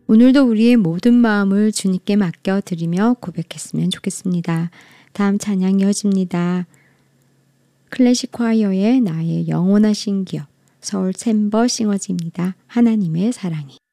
오늘도 우리의 모든 마음을 주님께 맡겨드리며 고백했으면 좋겠습니다. 다음 찬양 이어집니다. 클래식 콰이어의 나의 영원하신 기업, 서울 챔버 싱어즈입니다. 하나님의 사랑이.